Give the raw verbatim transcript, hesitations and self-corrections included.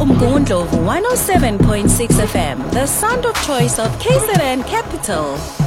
Umgundlovu one oh seven point six F M, the sound of choice of K Z N Capital.